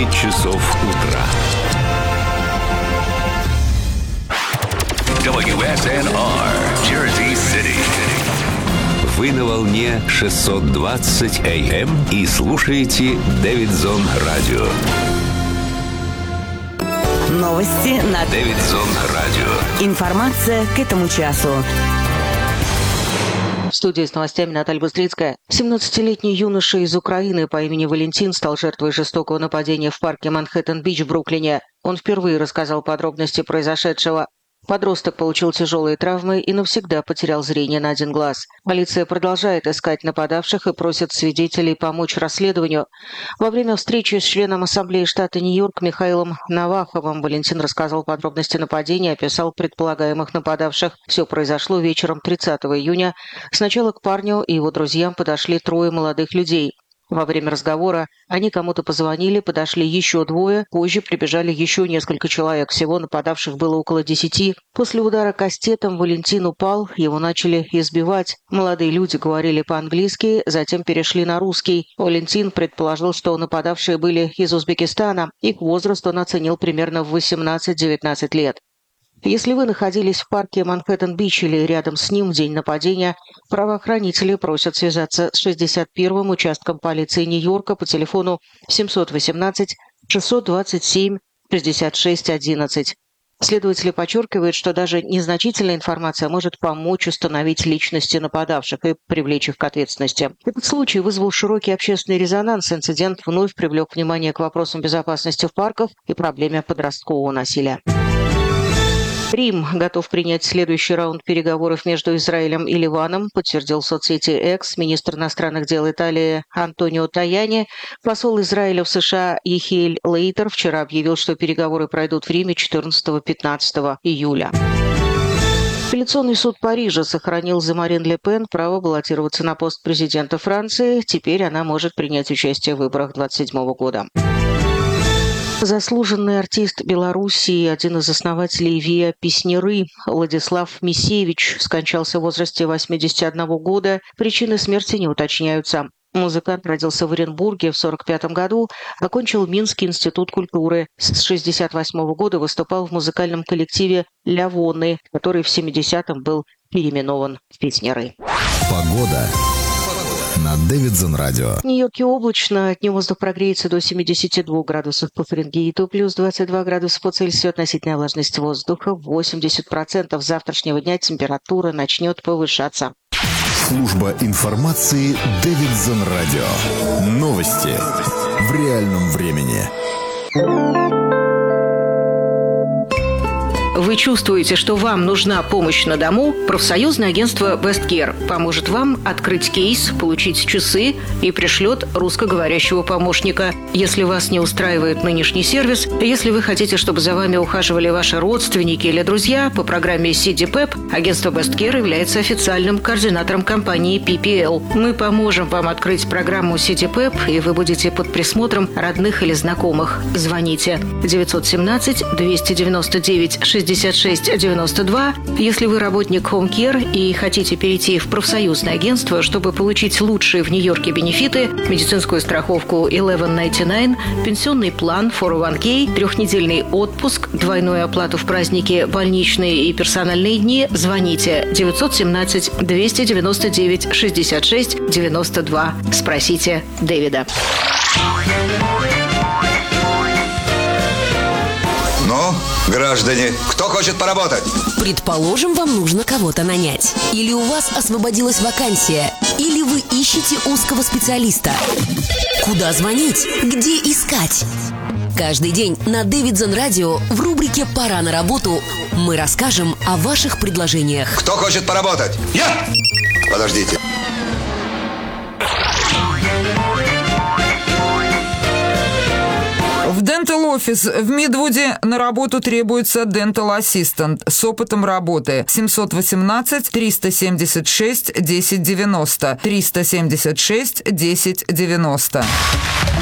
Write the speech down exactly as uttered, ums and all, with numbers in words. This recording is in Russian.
девять часов утра. дабл ю эс эн ар, Jersey City. Вы на волне шестьсот двадцать эй эм и слушаете Дэвидсон Радио. Новости на Дэвидсон Радио. Информация к этому часу. В студии с новостями Наталья Быстрицкая. семнадцатилетний юноша из Украины по имени Валентин стал жертвой жестокого нападения в парке Манхэттен-Бич в Бруклине. Он впервые рассказал подробности произошедшего. Подросток получил тяжелые травмы и навсегда потерял зрение на один глаз. Полиция продолжает искать нападавших и просит свидетелей помочь расследованию. Во время встречи с членом Ассамблеи штата Нью-Йорк Михаилом Наваховым Валентин рассказал подробности нападения и описал предполагаемых нападавших. Все произошло вечером тридцатого июня. Сначала к парню и его друзьям подошли трое молодых людей. Во время разговора они кому-то позвонили, подошли еще двое, позже прибежали еще несколько человек. Всего нападавших было около десяти. После удара кастетом Валентин упал, его начали избивать. Молодые люди говорили по-английски, затем перешли на русский. Валентин предположил, что нападавшие были из Узбекистана. Их возраст он оценил примерно в восемнадцать-девятнадцать лет. Если вы находились в парке Манхэттен-Бич или рядом с ним в день нападения, правоохранители просят связаться с шестьдесят первым участком полиции Нью-Йорка по телефону семь один восемь шестьсот двадцать семь шестьдесят шесть одиннадцать. Следователи подчеркивают, что даже незначительная информация может помочь установить личности нападавших и привлечь их к ответственности. Этот случай вызвал широкий общественный резонанс. Инцидент вновь привлек внимание к вопросам безопасности в парках и проблеме подросткового насилия. Рим готов принять следующий раунд переговоров между Израилем и Ливаном, подтвердил в соцсети X министр иностранных дел Италии Антонио Таяни. Посол Израиля в США Ехиэль Лейтер вчера объявил, что переговоры пройдут в Риме четырнадцатого-пятнадцатого июля. Апелляционный суд Парижа сохранил за Марин Ле Пен право баллотироваться на пост президента Франции. Теперь она может принять участие в выборах двадцать седьмого года. Заслуженный артист Белоруссии, один из основателей ВИА «Песняры» Владислав Мисевич скончался в возрасте восьмидесяти одного года. Причины смерти не уточняются. Музыкант родился в Оренбурге в сорок пятом году, окончил Минский институт культуры. С шестьдесят восьмого года выступал в музыкальном коллективе «Лявоны», который в семидесятом был переименован в «Песняры». Погода на Дэвидсон Радио. В Нью-Йорке облачно, днем воздух прогреется до семидесяти двух градусов по Фаренгейту, плюс двадцать два градуса по Цельсию, относительная влажность воздуха восемьдесят процентов. С завтрашнего дня температура начнет повышаться. Служба информации Дэвидсон Радио. Новости в реальном времени. Вы чувствуете, что вам нужна помощь на дому? Профсоюзное агентство Best Care поможет вам открыть кейс, получить часы и пришлет русскоговорящего помощника. Если вас не устраивает нынешний сервис, если вы хотите, чтобы за вами ухаживали ваши родственники или друзья, по программе си ди пэп агентство Best Care является официальным координатором компании пи пи эл. Мы поможем вам открыть программу си ди пэп, и вы будете под присмотром родных или знакомых. Звоните девять один семь двести девяносто девять шестьдесят шесть девяносто два. Если вы работник Home Care и хотите перейти в профсоюзное агентство, чтобы получить лучшие в Нью-Йорке бенефиты, медицинскую страховку eleven ninety-nine, пенсионный план фор о ван кей, трехнедельный отпуск, двойную оплату в праздники, больничные и персональные дни, звоните девять один семь двести девяносто девять шестьдесят шесть девяносто два. Спросите Дэвида. Ну, граждане, кто хочет поработать? Предположим, вам нужно кого-то нанять. Или у вас освободилась вакансия. Или вы ищете узкого специалиста. Куда звонить? Где искать? Каждый день на Дэвидсон Радио в рубрике «Пора на работу» мы расскажем о ваших предложениях. Кто хочет поработать? Я! Подождите. В Dental Office в Мидвуде на работу требуется Dental Assistant с опытом работы. семьсот восемнадцать триста семьдесят шесть десять девяносто. триста семьдесят шесть десять девяносто.